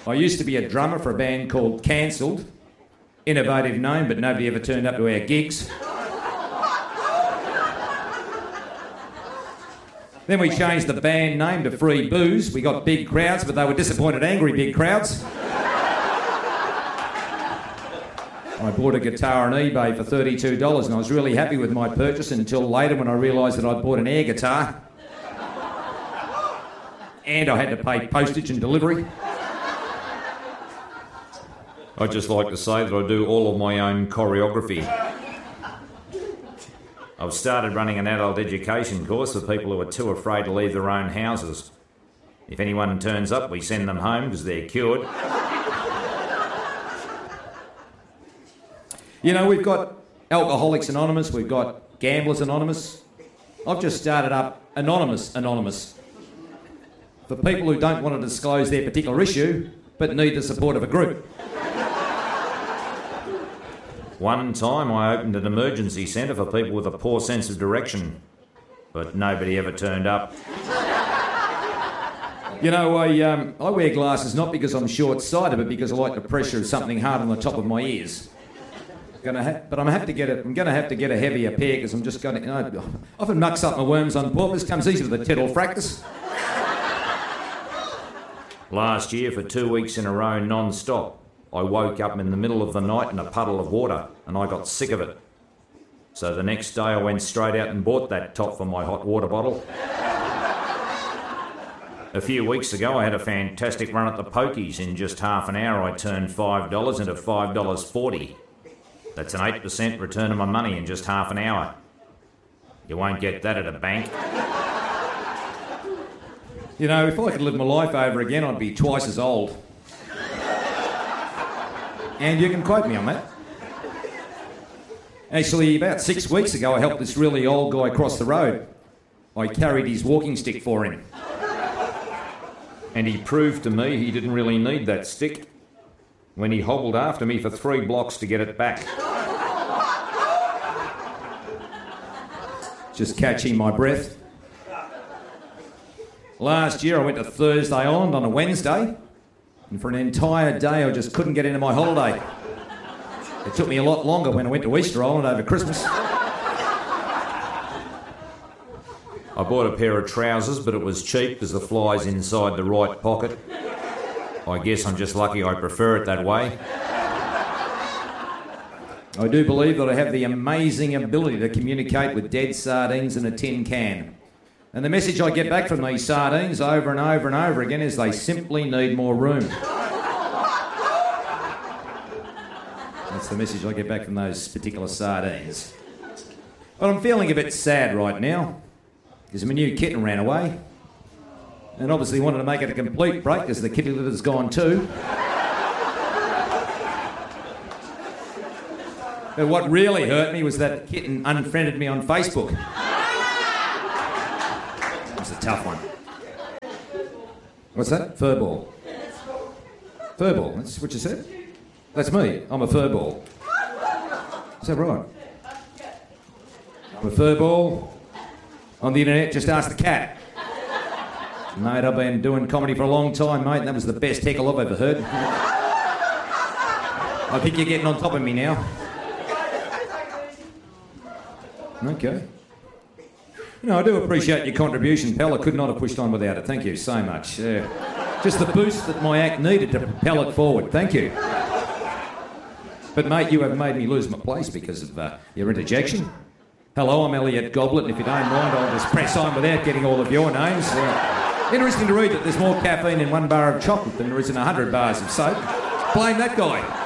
I used to be a drummer for a band called Cancelled. Innovative name, but nobody ever turned up to our gigs. Then we changed the band name to Free Booze. We got big crowds, but they were disappointed, angry big crowds. I bought a guitar on eBay for $32 and I was really happy with my purchase until later when I realised that I'd bought an air guitar. And I had to pay postage and delivery. I'd just like to say that I do all of my own choreography. I've started running an adult education course for people who are too afraid to leave their own houses. If anyone turns up, we send them home because they're cured. You know, we've got Alcoholics Anonymous, we've got Gamblers Anonymous. I've just started up Anonymous. For people who don't want to disclose their particular issue, but need the support of a group. One time I opened an emergency centre for people with a poor sense of direction, but nobody ever turned up. You know, I wear glasses not because I'm short-sighted, but because I like the pressure of something hard on the top of my ears. I'm going to have to get a heavier pair because I'm just going to... often mucks up my worms on porpoise. Comes easy with the tittle fractus. Last year, for 2 weeks in a row, non-stop, I woke up in the middle of the night in a puddle of water and I got sick of it. So the next day I went straight out and bought that top for my hot water bottle. A few weeks ago I had a fantastic run at the pokies. In just half an hour I turned $5 into $5.40. That's an 8% return of my money in just half an hour. You won't get that at a bank. You know, if I could live my life over again, I'd be twice as old. And you can quote me on that. Actually, about 6 weeks ago, I helped this really old guy cross the road. I carried his walking stick for him. And he proved to me he didn't really need that stick when he hobbled after me for 3 blocks to get it back. Just catching my breath. Last year I went to Thursday Island on a Wednesday, and for an entire day I just couldn't get into my holiday. It took me a lot longer when I went to Easter Island over Christmas. I bought a pair of trousers, but it was cheap because the fly's inside the right pocket. I guess I'm just lucky I prefer it that way. I do believe that I have the amazing ability to communicate with dead sardines in a tin can. And the message I get back from these sardines over and over and over again is they simply need more room. That's the message I get back from those particular sardines. But I'm feeling a bit sad right now because my new kitten ran away. And obviously wanted to make it a complete break because the kitty litter's gone too. But what really hurt me was that the kitten unfriended me on Facebook. That's a tough one. What's that? Furball. Furball, that's what you said? That's me. I'm a furball. Is that right? I'm a furball. On the internet, just ask the cat. Mate, I've been doing comedy for a long time, mate, and that was the best heckle I've ever heard. I think you're getting on top of me now. Okay. You know, I do appreciate your contribution, pal. I could not have pushed on without it. Thank you so much. Just the boost that my act needed to propel it forward. Thank you. But, mate, you have made me lose my place because of your interjection. Hello, I'm Elliot Goblet, and if you don't mind, I'll just press on without getting all of your names. Interesting to read that there's more caffeine in 1 bar of chocolate than there is in 100 bars of soap. Blame that guy.